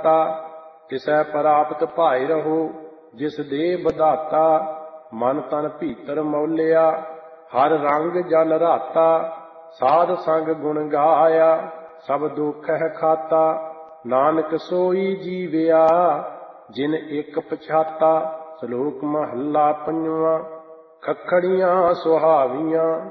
जाता। तिसै प्राप्त भाए रहो जिस दे बधाता। मन तन भीतर मौलिया हर रंग जन राता। साध संग गुण गाया सब दुख है खाता। नानक सोई जीविया जिन एक पछाता। श्लोक महला पंजवां। खखड़ियां सुहावियां